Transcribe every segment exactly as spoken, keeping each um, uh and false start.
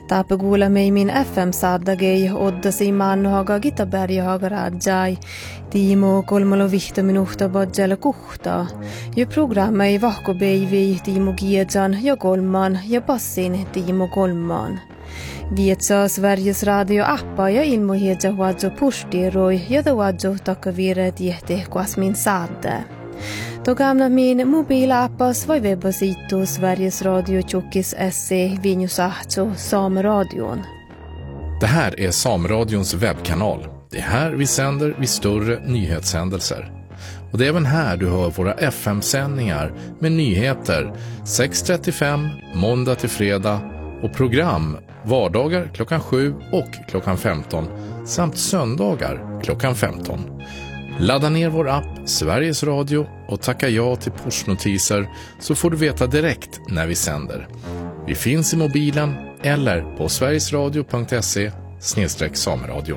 Tape kuule min F M-saadagei oddasi maannohaga Gitaberjahaga rajai. Tiimo kolmalo vihta minuhta badjala kuhta. Ja programma ei vahko beivi Tiimo Giedjan ja kolman ja passin Tiimo kolman. Vietsa Sveriges radio-appa ja ilmohiedja huadjo pustiroi ja da huadjo takavire tiehti kuasmin saadde. Togamna min mobilappas vai webbasitu Sveriges Radio Tjockis S C Vinjusahto Sameradion. Det här är Sameradions webbkanal. Det är här vi sänder vid större nyhetshändelser. Och det är även här du hör våra F M-sändningar med nyheter sex trettiofem måndag till fredag och program vardagar klockan sju och klockan femton samt söndagar klockan femton. Ladda ner vår app Sveriges Radio och tacka ja till pushnotiser så får du veta direkt när vi sänder. Vi finns i mobilen eller på sverigesradio punkt se snedstreck sameradio.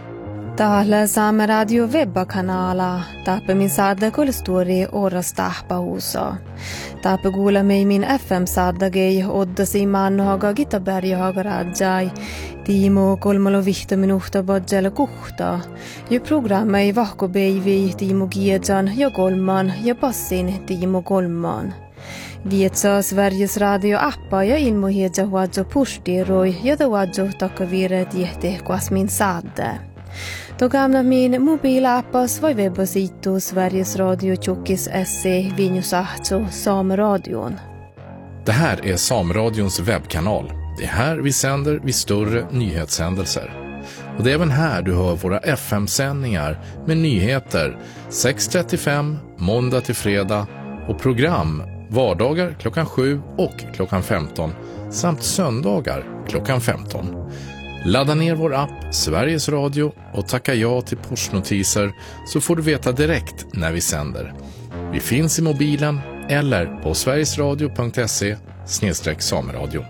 Täällä Saameradio webbakanala. Tape min saadda kolstori oras tahpahuusa. Tape kuule min F M-saadagei oddasi maannohaga Gitaberjahaga rajai. Tiimo kolmalo vihta minuhta badjala kuhta. Ja programma ei vahko beivi Tiimo Giedjan ja kolman ja passin Tiimo kolman. Vietsa Sveriges radio-appa ja ilmohiedja huadjo pustiroi ja da huadjo takavire tiehti kuasmin saadde. Togamna min mobilappas vai webbasitu Sveriges Radio Tjockis S C Vinjusahto Sameradion. Det här är Sameradions webbkanal. Det är här vi sänder vid större nyhetshändelser. Och det är även här du hör våra F M-sändningar med nyheter sex trettiofem måndag till fredag och program vardagar klockan sju och klockan femton samt söndagar klockan femton. Ladda ner vår app Sveriges Radio och tacka ja till pushnotiser så får du veta direkt när vi sänder. Vi finns i mobilen eller på sverigesradio punkt se snedstreck sameradio.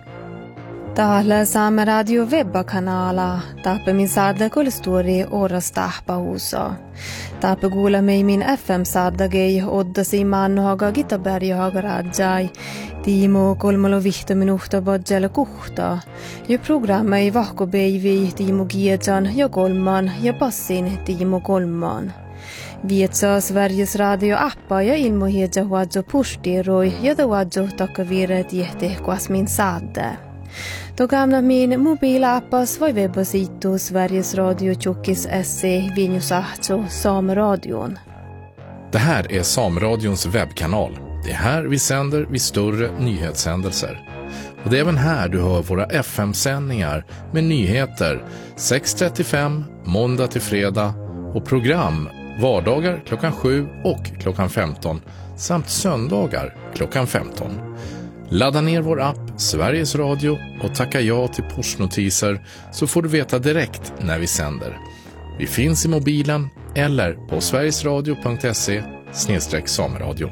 Täällä Saameradio webbakanala. Tape min saadda kolstori oras tahpahuusa. Tape kuule min F M-saadagei oddasi maannohaga Gitaberjahaga rajai. Tiimo kolmalo vihta minuhta badjala kuhta. Ja programma ei vahko beivi Tiimo Giedjan ja kolman ja passin Tiimo kolman. Vietsa Sveriges radio-appa ja ilmohiedja huadjo pustiroi ja da huadjo takavire tiehti kuasmin saadde. Togamna min mobilappas vai webbasitu Sveriges Radio Tjockis S C Vinjusahto Sameradion. Det här är Sameradions webbkanal. Det är här vi sänder vid större nyhetshändelser. Och det är även här du hör våra F M-sändningar med nyheter sex trettiofem måndag till fredag och program vardagar klockan sju och klockan femton samt söndagar klockan femton. Ladda ner vår app Sveriges Radio och tacka ja till pushnotiser så får du veta direkt när vi sänder. Vi finns i mobilen eller på sverigesradio punkt se snedstreck sameradio.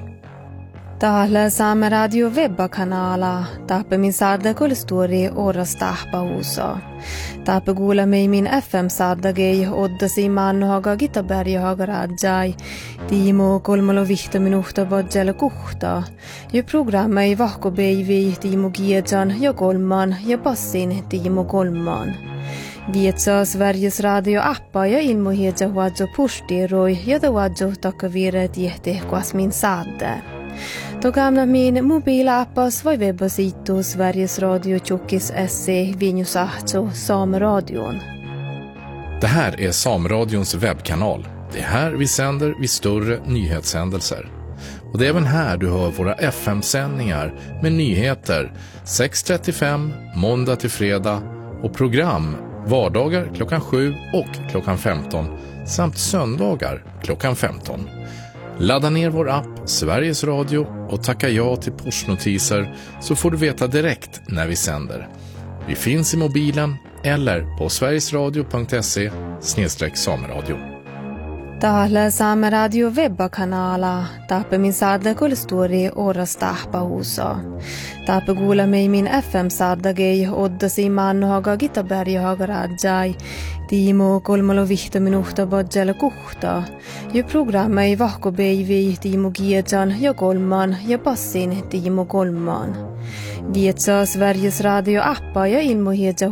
Täällä Saameradio webbakanala. Tape min saadda kolstori oras tahpahuusa. Tape kuule min F M-saadagei oddasi maannohaga Gitaberjahaga rajai. Tiimo kolmalo vihta minuhta badjala kuhta. Ja programma ei vahko beivi Tiimo Giedjan ja kolman ja passin Tiimo kolman. Vietsa Sveriges radio-appa ja ilmohiedja huadjo pustiroi ja da huadjo takavire tiehti kuasmin saadde. Togamna min mobilappas vai webbasitu Sveriges Radio Tjockis S C Vinjusahto Sameradion. Det här är Sameradions webbkanal. Det är här vi sänder vid större nyhetshändelser. Och det är även här du hör våra F M-sändningar med nyheter sex trettiofem måndag till fredag och program vardagar klockan sju och klockan femton samt söndagar klockan femton. Ladda ner vår app Sveriges Radio och tacka ja till pushnotiser så får du veta direkt när vi sänder. Vi finns i mobilen eller på sverigesradio punkt se snedstreck sameradio. Täällä Saameradio webbakanala. Tape min saadda kolstori oras tahpahuusa. Tape kuule min F M-saadagei oddasi maannohaga Gitaberjahaga rajai. Tiimo kolmalo vihta minuhta badjala kuhta. Ja programma ei vahko beivi Tiimo Giedjan ja kolman ja passin Tiimo kolman. Vietsa Sveriges radio-appa ja ilmohiedja